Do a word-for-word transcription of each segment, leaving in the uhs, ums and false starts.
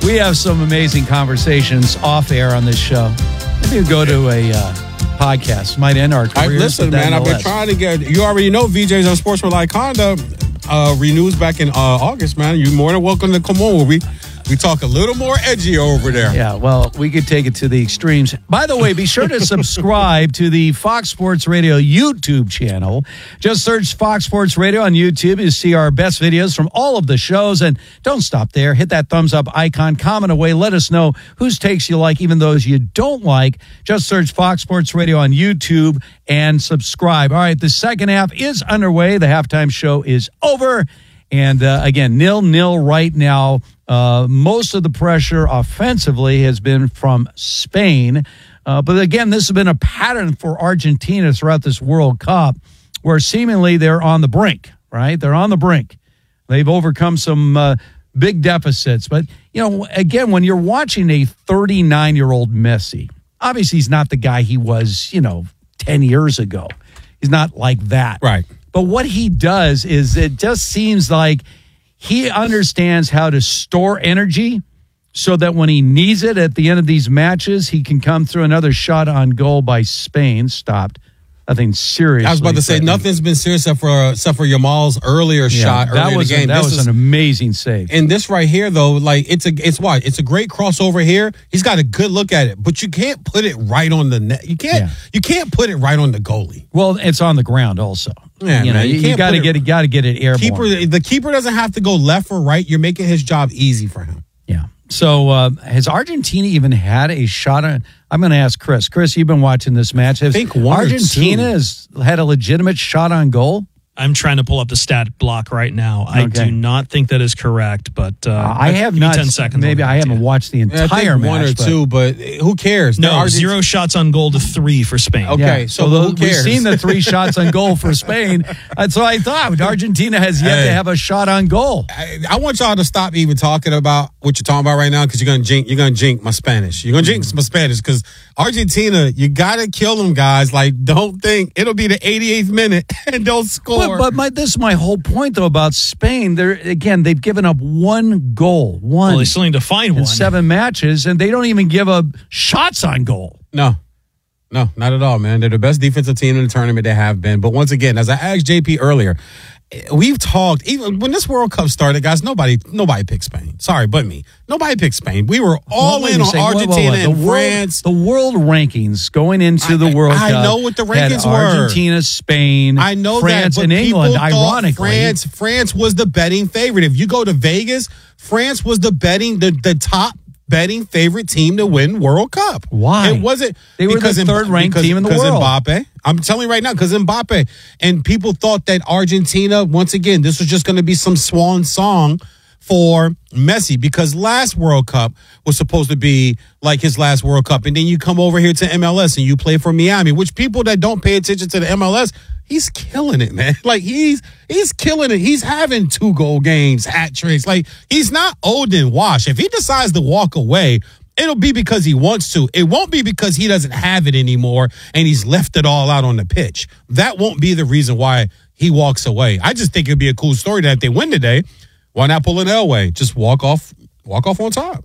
we have some amazing conversations off air on this show. Maybe you go to a uh, podcast. Might end our careers. I, listen, man, I've been trying to get, you already know V J's Unsportsmanlike Conduct uh, renews back in uh, August, man. You're more than welcome to come on. We we talk a little more edgy over there. Yeah, well, we could take it to the extremes. By the way, be sure to subscribe to the Fox Sports Radio YouTube channel. Just search Fox Sports Radio on YouTube. You see our best videos from all of the shows. And don't stop there. Hit that thumbs up icon. Comment away. Let us know whose takes you like, even those you don't like. Just search Fox Sports Radio on YouTube and subscribe. All right, the second half is underway. The halftime show is over. And uh, again, nil-nil right now. Uh, most of the pressure offensively has been from Spain. Uh, but again, this has been a pattern for Argentina throughout this World Cup where seemingly they're on the brink, right? They're on the brink. They've overcome some uh, big deficits. But, you know, again, when you're watching a thirty-nine-year-old Messi, obviously he's not the guy he was, you know, ten years ago. He's not like that. Right. But what he does is it just seems like he understands how to store energy so that when he needs it at the end of these matches, he can come through. Another shot on goal by Spain. Stopped. Nothing serious. I was about to say, nothing's been serious except for, except for Yamal's earlier yeah, shot that earlier was in the game. A, that this was is, an amazing save. And this right here, though, like, it's a it's what? It's a great crossover here. He's got a good look at it, but you can't put it right on the net. You can't, yeah. you can't put it right on the goalie. Well, it's on the ground also. Yeah, you know, man, you, you got to get it. Got to get it airborne. Keeper, the keeper doesn't have to go left or right. You're making his job easy for him. Yeah. So uh, has Argentina even had a shot on? I'm going to ask Chris. Chris, you've been watching this match. Has I think one Argentina has had a legitimate shot on goal? I'm trying to pull up the stat block right now. Okay. I do not think that is correct, but uh, uh, I have not. ten seconds. Maybe I haven't watched the entire yeah, I think match. One or but, two, but who cares? No, Argent- zero shots on goal to three for Spain. Okay, yeah. so, so who the, cares? We've seen the three shots on goal for Spain. That's what I thought. Argentina has yet hey, to have a shot on goal. I, I want y'all to stop even talking about what you're talking about right now because you're gonna jinx. You're gonna jinx my Spanish. You're gonna jinx my Spanish because Argentina, you gotta kill them guys. Like, don't think it'll be the eighty-eighth minute and don't score. But, but my, this is my whole point, though, about Spain. They're again, they've given up one goal, one. Well, they still need to find in one. seven matches, and they don't even give up shots on goal. No, no, not at all, man. They're the best defensive team in the tournament. They have been. But once again, as I asked J P earlier, we've talked, even when this World Cup started, guys, nobody nobody picked Spain. Sorry, but me. Nobody picked Spain. We were all well, in on say, Argentina wait, wait, wait. and the world, France. The world rankings going into the I, World I Cup. I know what the rankings had were. Argentina, Spain, I know France, that, and England, ironically. France, France was the betting favorite. If you go to Vegas, France was the betting, the, the top betting favorite team to win World Cup. Why? It wasn't they were the third ranked team in the world. Mbappe. I'm telling you right now, because Mbappe. And people thought that Argentina, once again, this was just going to be some swan song for Messi, because last World Cup was supposed to be like his last World Cup. And then you come over here to M L S and you play for Miami, which people that don't pay attention to the M L S, he's killing it, man. Like, he's he's killing it. He's having two goal games, hat tricks. Like, he's not Odin Wash. If he decides to walk away, it'll be because he wants to. It won't be because he doesn't have it anymore and he's left it all out on the pitch. That won't be the reason why he walks away. I just think it'd be a cool story that if they win today, why not pull an Elway? Just walk off, walk off on top.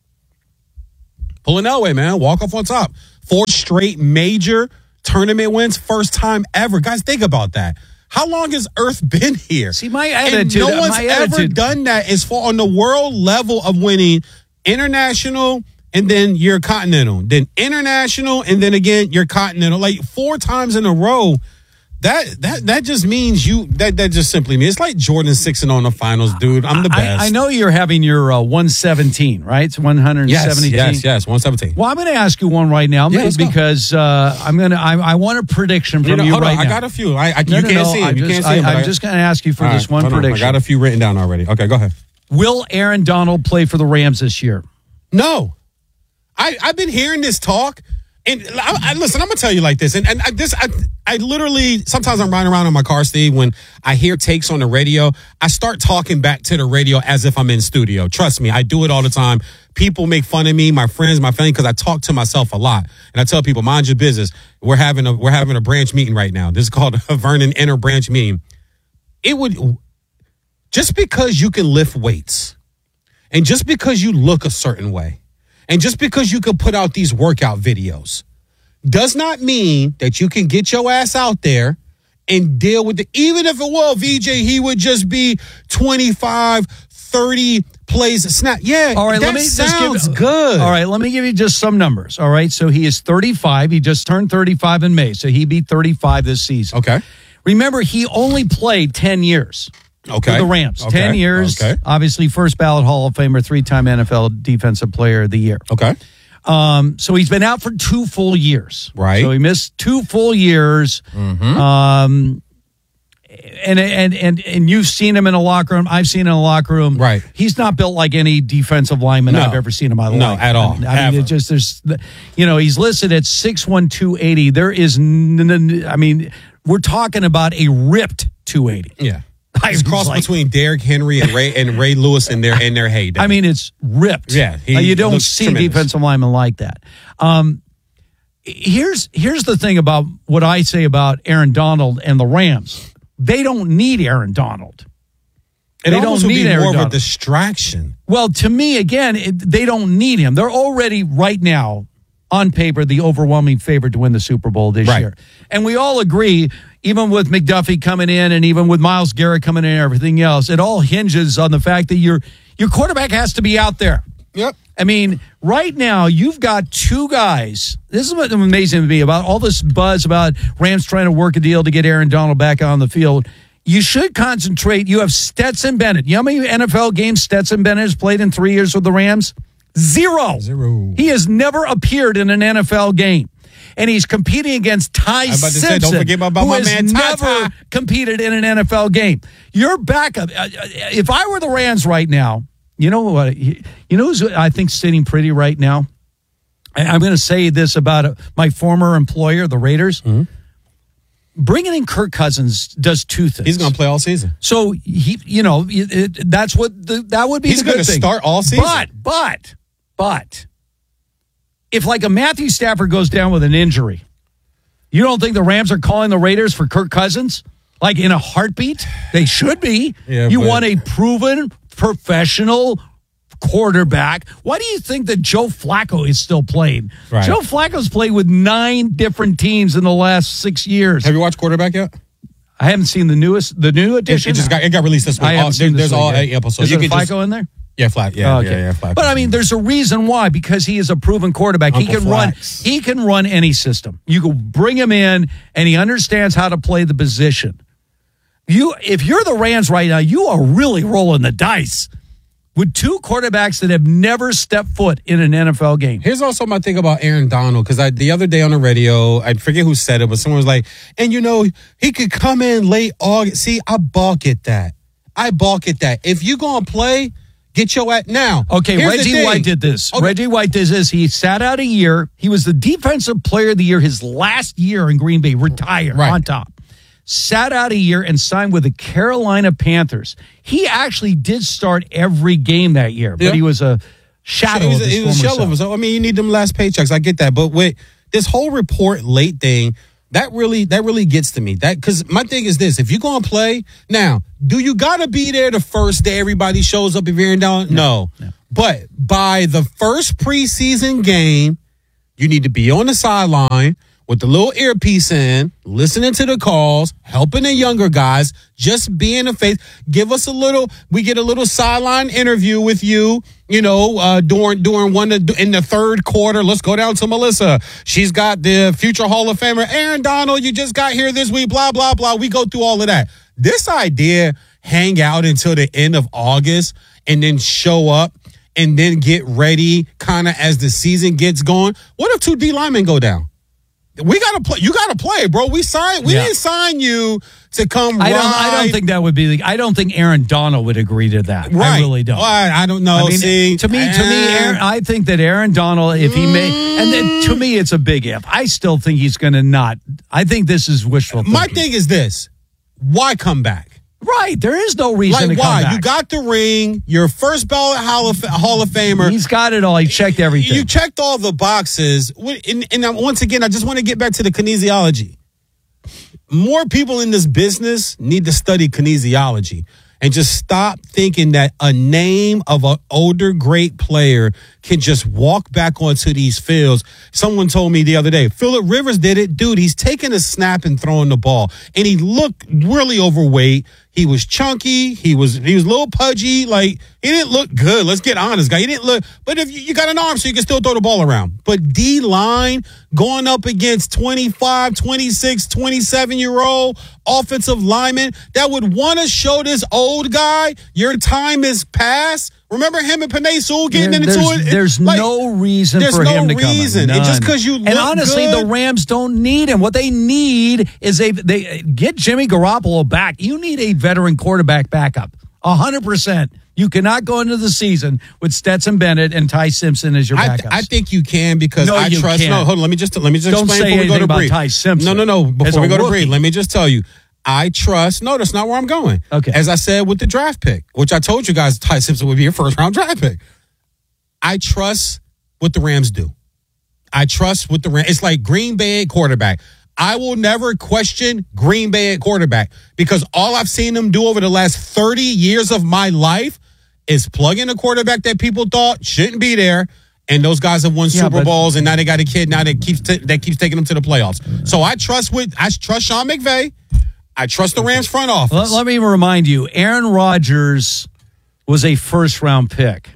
Pull an Elway, man. Walk off on top. Four straight major tournament wins, first time ever. Guys, think about that. How long has Earth been here? See, my attitude. And no one's my ever attitude. done that as far on the world level of winning international and then your continental, then international and then again your continental, like four times in a row. That that that just means you. That that just simply means it's like Jordan sixing on the finals, dude. I'm the best. I, I know you're having your uh, one seventeen, right? It's one seventeen. Yes, yes, yes, one seventeen. Well, I'm going to ask you one right now, yeah, because uh, I'm going to. I, I want a prediction from you, know, you hold right on, now. I got a few. I, I no, you no, can't no, see them. I'm You just, can't see them. I, I'm I, just going to ask you for all this right, one on, prediction. I got a few written down already. Okay, go ahead. Will Aaron Donald play for the Rams this year? No, I I've been hearing this talk. And I, I, listen, I'm gonna tell you like this, and and I, this, I, I literally sometimes I'm riding around in my car, Steve. When I hear takes on the radio, I start talking back to the radio as if I'm in studio. Trust me, I do it all the time. People make fun of me, my friends, my family, because I talk to myself a lot, and I tell people, mind your business. We're having a we're having a branch meeting right now. This is called a Vernon Inter Branch meeting. It would just because you can lift weights. And just because you look a certain way, and just because you can put out these workout videos, does not mean that you can get your ass out there and deal with it. Even if it was V J, he would just be twenty-five, thirty plays a snap. Yeah, all right, that let me sounds just give, good. All right, let me give you just some numbers. All right, so he is thirty-five. He just turned thirty-five in May, so he'd be thirty-five this season. Okay. Remember, he only played ten years. Okay. With the Rams. Okay. ten years. Okay. Obviously, first ballot Hall of Famer, three-time N F L Defensive Player of the Year. Okay. Um, so he's been out for two full years. Right. So he missed two full years. Mm-hmm. Um, and, and, and, and you've seen him in a locker room. I've seen him in a locker room. Right. He's not built like any defensive lineman No. I've ever seen in my life. No, at all. I mean, I mean Ever. it just, there's, you know, he's listed at six one, two eighty. There is, n- n- I mean, we're talking about a ripped two eighty. Yeah. I It's was cross like- between Derrick Henry and Ray and Ray Lewis in their in their heyday. I mean, it's ripped. Yeah, he Uh, you don't looks see tremendous. defensive linemen like that. Um, here's here's the thing about what I say about Aaron Donald and the Rams. They don't need Aaron Donald. it they almost don't would need be Aaron more of a Donald. distraction. Well, to me, again, it, they don't need him. They're already right now on paper the overwhelming favorite to win the Super Bowl this Right. year, and we all agree. Even with McDuffie coming in, and even with Myles Garrett coming in, and everything else, it all hinges on the fact that your your quarterback has to be out there. Yep. I mean, right now, you've got two guys. This is what's amazing to me about all this buzz about Rams trying to work a deal to get Aaron Donald back on the field. You should concentrate. You have Stetson Bennett. You know how many N F L games Stetson Bennett has played in three years with the Rams? Zero. Zero. He has never appeared in an N F L game. And he's competing against Ty was about to say, Simpson, don't forget about who my has man, Ty never Ty. competed in an N F L game. Your backup, uh, if I were the Rams right now, you know what? You know who's I think sitting pretty right now? I- I'm going to say this about uh, my former employer, the Raiders. Mm-hmm. Bringing in Kirk Cousins does two things. He's going to play all season. So he, you know, it, it, that's what the, that would be. He's the good gonna thing. start all season. But, but, but, if like a Matthew Stafford goes down with an injury, you don't think the Rams are calling the Raiders for Kirk Cousins? Like in a heartbeat? They should be. Yeah, you but- want a proven professional quarterback. Why do you think that Joe Flacco is still playing? Right. Joe Flacco's played with nine different teams in the last six years. Have you watched Quarterback yet? I haven't seen the newest, the new It, edition. it just got it got released this week. I haven't All- seen there- this there's all week yet. eight episodes. Is You there can Flacco just, in there? yeah, Flack. Yeah, Oh, okay. yeah, yeah, Flacco. But I mean, there's a reason why, because he is a proven quarterback. Uncle he can run. Flax. He can run any system. You can bring him in, and he understands how to play the position. You, if you're the Rams right now, you are really rolling the dice with two quarterbacks that have never stepped foot in an N F L game. Here's also my thing about Aaron Donald, because I the other day on the radio, I forget who said it, but someone was like, and you know, he could come in late August. See, I balk at that. I balk at that. If you gonna play, get your at now. Okay, here's the Reggie thing. White did this. Okay. Reggie White did this. He sat out a year. He was the defensive player of the year his last year in Green Bay, retired Right. on top. Sat out a year and signed with the Carolina Panthers. He actually did start every game that year, but Yeah. he was a shadow He was, of his he was a former shell of self. himself. I mean, you need them last paychecks. I get that, but with this whole report late thing, that really that really gets to me. That because my thing is this: if you're gonna play now, do you gotta be there the first day everybody shows up if you're in down? No. no. But by the first preseason game, you need to be on the sideline with the little earpiece in, listening to the calls, helping the younger guys, just being a face. Give us a little, we get a little sideline interview with you, you know, uh, during, during one, of, in the third quarter. Let's go down to Melissa. She's got the future Hall of Famer, Aaron Donald. You just got here this week, blah, blah, blah. We go through all of that. This idea, hang out until the end of August and then show up and then get ready kind of as the season gets going. What if two D linemen go down? We gotta play. You gotta play, bro. We signed. We Yeah. didn't sign you to come. I don't. ride. I don't think that would be. The, I don't think Aaron Donald would agree to that. Right. I really don't. Well, I, I don't know. I mean, See, to me, to me, eh. Aaron, I think that Aaron Donald, if he may, and then, to me, it's a big if. I still think he's going to not. I think this is wishful thinking. My thing is this: why come back? Right, there is no reason Like to come why? back. You got the ring. You're first ballot Hall of, Hall of Famer. He's got it all. He checked everything. You checked all the boxes. And, and once again, I just want to get back to the kinesiology. More people in this business need to study kinesiology. and just stop thinking that a name of an older great player can just walk back onto these fields. Someone told me the other day, Phillip Rivers did it. Dude, he's taking a snap and throwing the ball. And he looked really overweight. He was chunky. He was he was a little pudgy. Like, he didn't look good. Let's get honest, guy. He didn't look. But if you, you got an arm, so you can still throw the ball around. But D-line going up against twenty-five, twenty-six, twenty-seven-year-old offensive linemen that would want to show this old guy your time is past. Remember him and Penei Sewell getting There- into there's, it? There's Like, no reason there's for no him to come. reason. None. And just 'cause you and look honestly, good- the Rams don't need him. What they need is a they get Jimmy Garoppolo back. You need a veteran quarterback backup. A hundred percent. You cannot go into the season with Stetson Bennett and Ty Simpson as your I, backups. th- I think you can because No, I you trust. can't. No, hold on. Let me just let me just Don't explain say before we go anything to about breathe. Ty Simpson No, no, no. as Before a we go to rookie. breathe, let me just tell you. I trust. No, that's not where I'm going. Okay. As I said with the draft pick, which I told you guys, Ty Simpson would be your first round draft pick. I trust what the Rams do. I trust what the Rams. It's like Green Bay at quarterback. I will never question Green Bay at quarterback because all I've seen them do over the last thirty years of my life is plug in a quarterback that people thought shouldn't be there. And those guys have won Yeah, Super but- Bowls, and now they got a kid now that keeps t- that keeps taking them to the playoffs. So I trust with I trust Sean McVay. I trust the Rams front office. Let, let me remind you, Aaron Rodgers was a first round pick.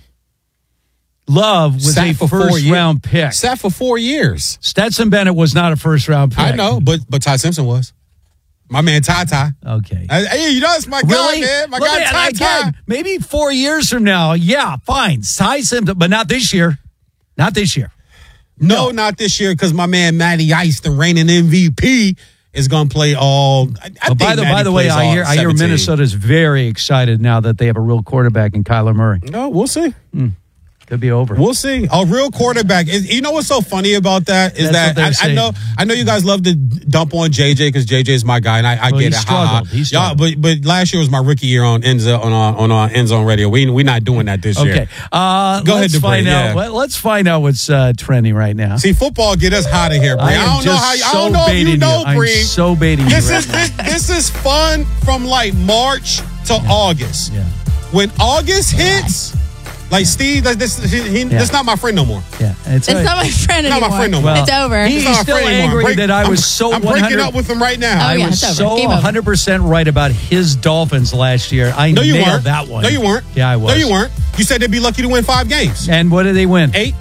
Love was Sat a for four first years. round pick. Sat for four years. Stetson Bennett was not a first round pick. I know, but but Ty Simpson was. My man Ty Ty. Okay. Uh, Hey, you know it's my Really? guy, man. My Let guy me- Ty Ty. again, maybe four years from now, yeah, fine. Ty Simpson, but not this year. Not this year. No, not this year because my man Matty Ice, the reigning M V P, is going to play all. I, I But think by the Matty by the way, plays I all hear I hear seventeen. Minnesota's very excited now that they have a real quarterback in Kyler Murray. No, we'll see. Could be over. We'll see. A real quarterback. Is, you know what's so funny about that is That's what that they're I, I saying. know I know you guys love to dump on J J because J J is my guy and I, I Well, get he it. Ha, ha. struggled. He Y'all, struggled. but but last year was my rookie year on end zone, on our, on our end zone radio. We we not doing that this year. Okay. Uh, Go ahead, let's Debray, find yeah. out. Let, let's find out what's uh, trending right now. See, football get us out of here, Bree. I I, am don't know just how. I so don't know if baiting you know, I'm Bree. so baiting you This right is now. this, this is fun from like March to August. Yeah. When August hits, like Steve, like this, he, he, Yeah. that's not my friend no more. Yeah. It's, It's not my friend Not anymore. my friend no more. It's over. He- He's He's not my still friend anymore. angry Break- that I I'm- was so I'm 100 breaking up with him right now. Oh, I yeah, was it's over. so Game over. one hundred percent right about his Dolphins last year. I No, you nailed weren't. that one. No, you weren't. Yeah, I was. No, you weren't. You said they'd be lucky to win five games. And what did they win? Eight.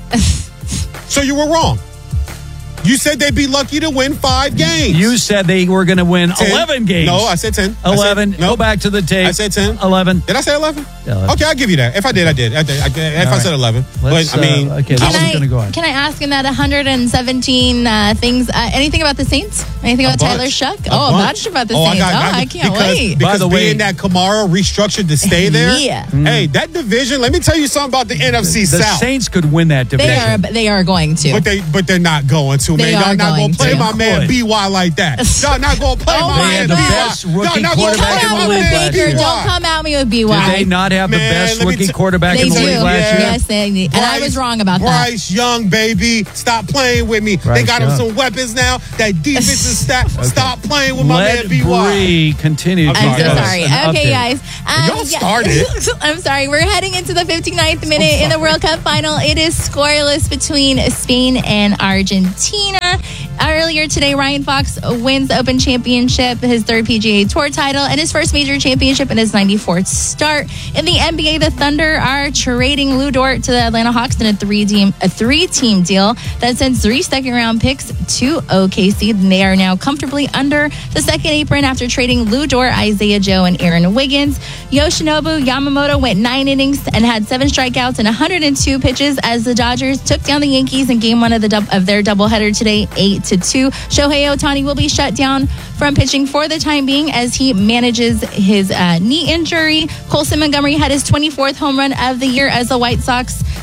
So you were wrong. You said they'd be lucky to win five games. You said they were going to win ten. eleven games. No, I said ten. I said- eleven. no. Go back to the tape. I said ten. eleven. Did I say eleven? eleven. Okay, I'll give you that. If I did, I did. I did. I did. If All I right. said eleven. Let's, but, I mean, uh, okay, I this Can is I, gonna go on. can I ask in that one hundred seventeen uh, things, uh, anything about the Saints? Anything A about Tyler bunch. Shuck? A Oh, a bunch. bunch about the Oh, Saints. got- oh, got- I can't because, wait. Because By the way- being that Kamara restructured to stay there, Yeah. hey, that division, let me tell you something about the N F C The South. Saints could win that division. They are. They are going to. But they, but they're not going to, They man. Y'all are not going gonna play to. my man Could. B Y like that. Y'all not gonna play Oh my my man They had B the Y. best Y'all rookie not gonna quarterback play in Come the out my league with man last B year. Baker. Y. Don't come at me with B Did Y. they not have the Man, best let me rookie t- quarterback They in the do. league last year? Yes, they, and I was wrong about that. Bryce Young, baby. Stop playing with me. they Bryce got him Young. some weapons now. That defense is stat. Stop playing with my Let man B Y. Bree continue. to I'm I'm give so us sorry. an Okay, update. guys. Um, Y'all started. I'm sorry. We're heading into the fifty-ninth minute in the World Cup final. It is scoreless between Spain and Argentina. Earlier today, Ryan Fox wins the Open Championship, his third P G A Tour title, and his first major championship in his ninety-fourth start. In the N B A, the Thunder are trading Lou Dort to the Atlanta Hawks in a three-team a three-team deal that sends three second-round picks to O K C. They are now comfortably under the second apron after trading Lou Dort, Isaiah Joe, and Aaron Wiggins. Yoshinobu Yamamoto went nine innings and had seven strikeouts and one hundred two pitches as the Dodgers took down the Yankees in game one of the dub- of their doubleheader today, eight to two. Shohei Ohtani will be shut down from pitching for the time being as he manages his uh, knee injury. Colson Montgomery had his twenty-fourth home run of the year as the White Sox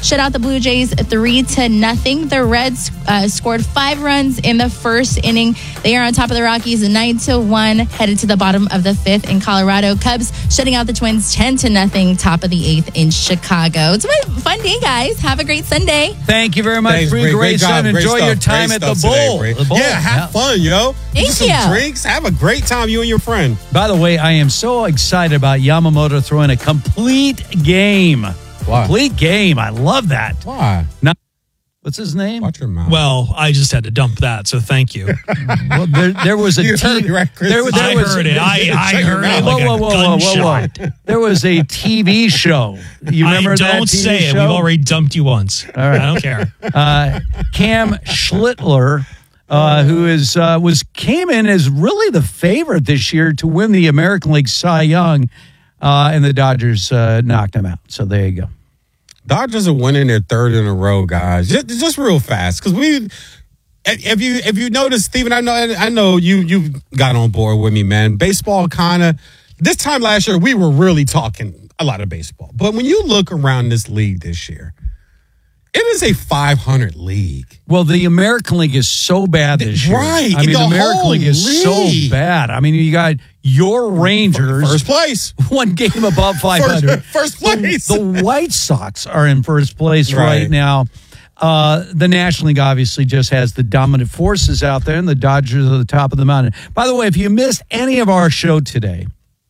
shut out the Blue Jays three to nothing. The Reds uh, scored five runs in the first inning. They are on top of the Rockies nine to one, headed to the bottom of the fifth in Colorado. Cubs shutting out the Twins ten to nothing, top of the eighth in Chicago. It's a fun day, guys. Have a great Sunday. Thank you very much. Thanks, Bree. great, Great, great son. job. Enjoy Great your stuff. time Great at the stuff today, bowl. Bree. The bowl. Yeah, have fun, yo. Thank Get some you. drinks. Have a great time, you and your friend. By the way, I am so excited about Yamamoto throwing a complete game. Why? Complete game. I love that. Why? Now, what's his name? Watch your mouth. Well, I just had to dump that, so thank you. Well, there, there was a You T- heard it, right, Chris? there, there I was, heard it. I, I Check your heard it mouth. like whoa, a whoa, whoa, whoa, whoa, gunshot. whoa. There was a T V show. You remember I that don't T V say it. show? We've already dumped you once. All right. I don't care. uh, Cam Schlittler, uh, who is uh, was came in as really the favorite this year to win the American League Cy Young, uh, and the Dodgers uh, knocked him out. So there you go. Dodgers are winning their third in a row, guys. Just, just real fast, because we. If you if you notice, Steven, I know I know you you got on board with me, man. Baseball kind of this time last year we were really talking a lot of baseball, but when you look around this league this year, it is a five hundred league. Well, the American League is so bad this year. Right. I mean, The the American whole League is league. so bad. I mean, you got your Rangers First place. one game above five hundred. First- first place. The, the White Sox are in first place right, Right. now. Uh, the National League obviously just has the dominant forces out there, and the Dodgers are the top of the mountain. By the way, if you missed any of our show today,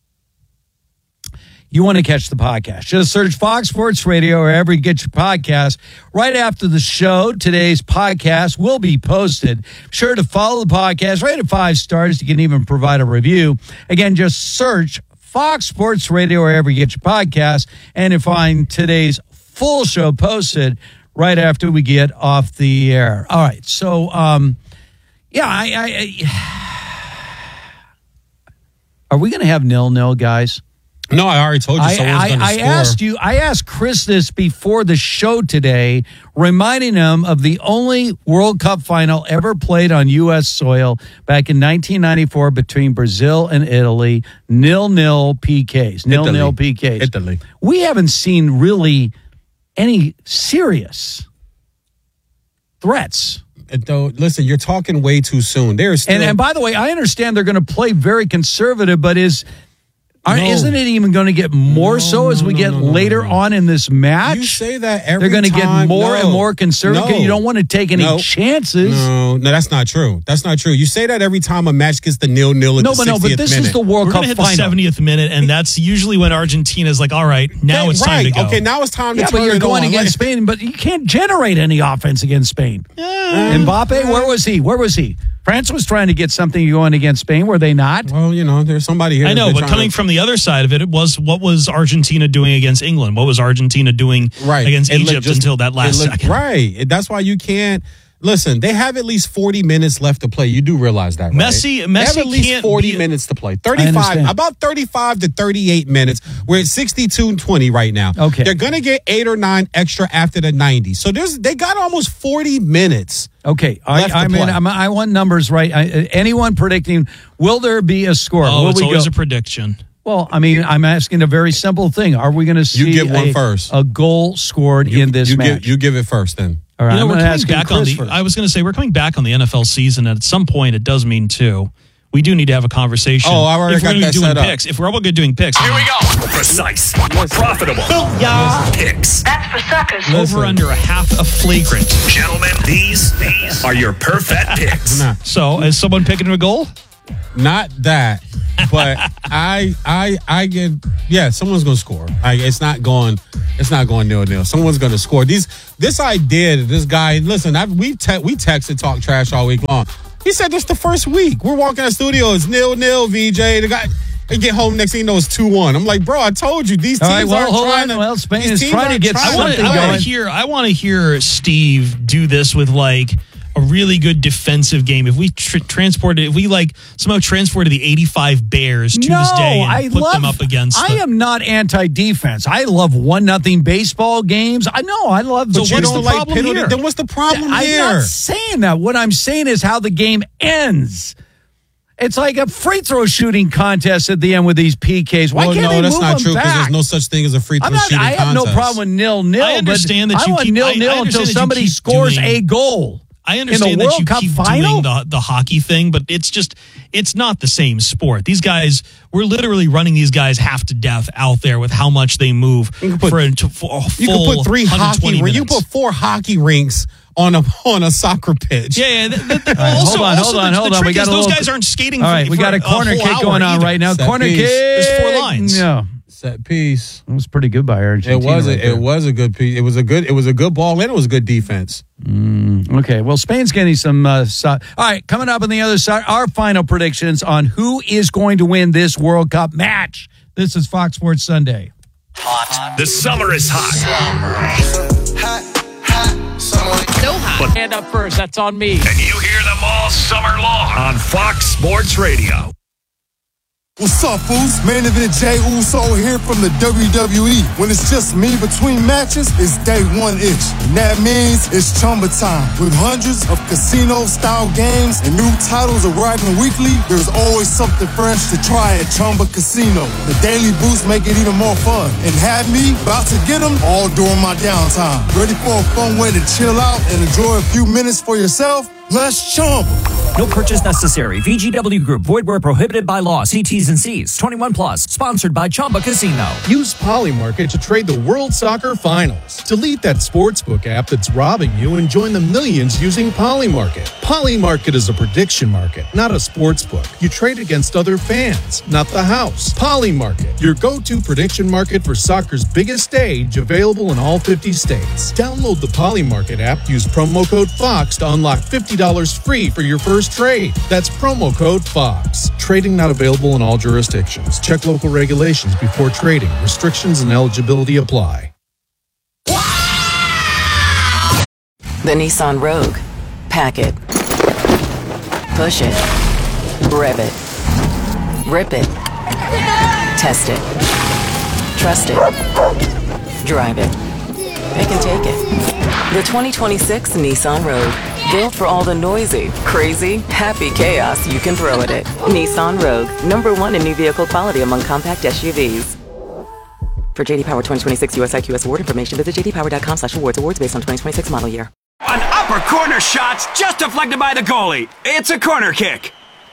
you want to catch the podcast, just search Fox Sports Radio or wherever you get your podcast. Right after the show, today's podcast will be posted. Be sure to follow the podcast, rate it five stars. You can even provide a review. Again, just search Fox Sports Radio wherever you get your podcast, and you'll find today's full show posted right after we get off the air. All right, so um, yeah, I, I, I are we going to have nil nil, guys? No, I already told you I, someone's going to I, I score. asked you. I asked Chris this before the show today, reminding him of the only World Cup final ever played on U S soil back in nineteen ninety-four between Brazil and Italy. Nil nil P Ks. Nil Italy. nil P Ks. Italy. We haven't seen really any serious threats. Though, listen, you're talking way too soon. There's still, And and by the way, I understand they're going to play very conservative, but is. Aren't, No. Isn't it even going to get more No, so as no, we no, get no, no, later no. on in this match? you say that every They're going to get time. more No. and more conservative. No. You don't want to take any No. chances. No, no, that's not true. That's not true. You say that every time a match gets the nil nil at No, the but no, sixtieth but this minute. is the World We're Cup going to hit the final. seventieth minute, and that's usually when Argentina's like, all right, now Yeah, it's time right. to go. Okay, now it's time to Yeah, turn but you're it going on. against Like- Spain, but you can't generate any offense against Spain. Mbappe, where was he? Where was he? France was trying to get something going against Spain, were they not? Well, you know, there's somebody here. I know, that's but trying coming to- from the other side of it, it was what was Argentina doing against England? What was Argentina doing right against It looked Egypt just- until that last it looked- second? Right. It- That's why you can't. Listen, they have at least forty minutes left to play. You do realize that, right? Messi- they have Messi at least can't forty be- minutes to play. I thirty-five, understand. about thirty-five to thirty-eight minutes. We're at sixty-two and twenty right now. Okay. They're gonna get eight or nine extra after the ninety. So there's they got almost forty minutes. Okay, I, Left to I mean, play. I'm, I want numbers right. I, anyone predicting, will there be a score? Oh, Will it's we always go- a prediction. Well, I mean, I'm asking a very simple thing. Are we going to see get one a, first. a goal scored You, in this you match? Give, you give it first, then. All right, You know, I'm we're gonna coming ask back on Chris the. first. I was going to say we're coming back on the N F L season. At some point, it does mean two. We do need to have a conversation. Oh, I already if we're got gonna be that doing set up. picks. If we're all going to be doing picks, Here we go. Precise, profitable, picks. That's for suckers. over under a half a flagrant. Gentlemen, these these are your perfect picks. Nah. So, is someone picking a goal? Not that, but I, I, I get. Yeah, someone's gonna score. I, it's not going. It's not going nil nil. Someone's gonna score. These, this idea, that this guy. Listen, I, we te- we texted talk trash all week long. He said this the first week. We're walking in the studio. It's nil nil. V J, the guy. And get home next thing you know it's two one. I'm like, bro, I told you these teams All right, well, aren't hold trying on. to. Well, Spain these is teams trying to aren't get trying I want something to. I going. want to hear. I want to hear Steve do this with like a really good defensive game. If we tr- transported, if we like somehow transported the eighty-five Bears no, Tuesday and I put love, them up against. I the, am not anti-defense. I love one nothing baseball games. I know. I love the. So You what's don't the like problem penalty- here? Then what's the problem I'm here? not saying that. What I'm saying is how the game ends. It's like a free throw shooting contest at the end with these P Ks. Why well, can't no, they that's move not them true because back? there's no such thing as a free throw I'm not, shooting I have contest. no problem with nil-nil. I understand but that you I want keep- nil-nil I- I until understand that you somebody keep scores doing- a goal. I In understand the that World you Cup keep final? doing the, the hockey thing, but it's just, it's not the same sport. These guys, we're literally running these guys half to death out there with how much they move You can put- for, a, for a full You can put three one hundred twenty hockey. You minutes. put four hockey rinks on a on a soccer pitch. Yeah, yeah. The, the, the, right, also, hold on, also hold on, the, hold the on. trick We got is a those little- guys aren't skating All for, right, we for got a corner whole kick hour going on either. right now. Set Corner piece. kick. There's four lines. Yeah. Set piece. It was pretty good by Argentina. It was right a, there. it was a good piece. It was a good it was a good ball and it was good defense. Okay, well, Spain's getting some. Uh, so- All right, coming up on the other side, our final predictions on who is going to win this World Cup match. This is Fox Sports Sunday. The summer is hot. So hot. Hand up first. That's on me. And you hear them all summer long on Fox Sports Radio. What's up, fools? Main event Jay Uso here from the W W E. When it's just me between matches, it's day one itch. And that means it's Chumba time. With hundreds of casino-style games and new titles arriving weekly, there's always something fresh to try at Chumba Casino. The daily boosts make it even more fun. And have me about to get them all during my downtime. Ready for a fun way to chill out and enjoy a few minutes for yourself? Let's Chumba. No purchase necessary. V G W Group. Void where prohibited by law. See T's and C's. twenty-one plus. Sponsored by Chumba Casino. Use Polymarket to trade the World Soccer Finals. Delete that sportsbook app that's robbing you and join the millions using Polymarket. Polymarket is a prediction market, not a sportsbook. You trade against other fans, not the house. Polymarket, your go-to prediction market for soccer's biggest stage, available in all fifty states. Download the Polymarket app. Use promo code FOX to unlock fifty dollars free for your first trade. That's promo code FOX. Trading not available in all jurisdictions. Check local regulations before trading. Restrictions and eligibility apply. The Nissan Rogue. Pack it. Push it. Rev it. Rip it. Test it. Trust it. Drive it. Pick and take it. The twenty twenty-six Nissan Rogue. Built for all the noisy, crazy, happy chaos you can throw at it. Nissan Rogue. Number one in new vehicle quality among compact S U Vs. For J D Power twenty twenty-six U S I Q S award information, visit j d power dot com slash awards. Awards based on twenty twenty-six model year. An upper corner shot's just deflected by the goalie. It's a corner kick.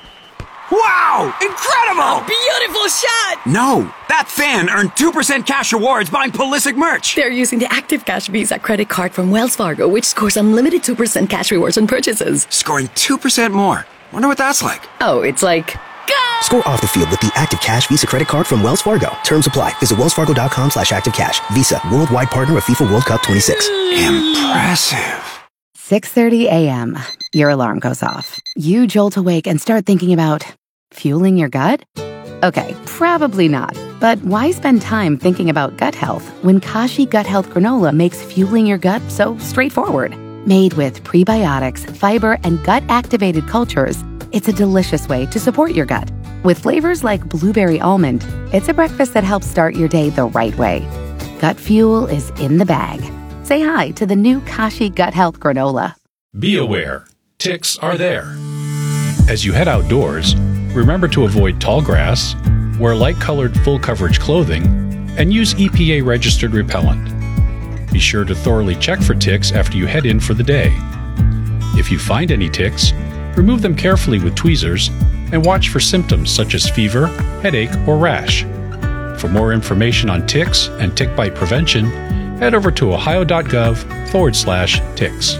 Wow! Incredible! Beautiful shot! No, that fan earned two percent cash rewards buying Pulisic merch. They're using the Active Cash Visa credit card from Wells Fargo, which scores unlimited two percent cash rewards on purchases. Scoring two percent more. Wonder what that's like. Oh, it's like... Go! Score off the field with the Active Cash Visa credit card from Wells Fargo. Terms apply. Visit wellsfargo.com slash activecash. Visa, worldwide partner of FIFA World Cup twenty-six. Impressive. six thirty a.m. Your alarm goes off. You jolt awake and start thinking about fueling your gut? Okay, probably not. But why spend time thinking about gut health when Kashi Gut Health Granola makes fueling your gut so straightforward? Made with prebiotics, fiber, and gut-activated cultures, it's a delicious way to support your gut. With flavors like blueberry almond, it's a breakfast that helps start your day the right way. Gut fuel is in the bag. Say hi to the new Kashi Gut Health Granola. Be aware, ticks are there. As you head outdoors, remember to avoid tall grass, wear light-colored full-coverage clothing, and use E P A-registered repellent. Be sure to thoroughly check for ticks after you head in for the day. If you find any ticks, remove them carefully with tweezers and watch for symptoms such as fever, headache, or rash. For more information on ticks and tick bite prevention, head over to ohio.gov forward slash ticks.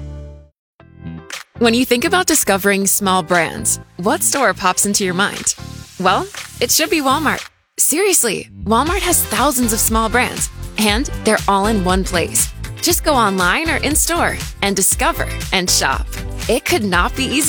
When you think about discovering small brands, what store pops into your mind? Well, it should be Walmart. Seriously, Walmart has thousands of small brands, and they're all in one place. Just go online or in-store and discover and shop. It could not be easier.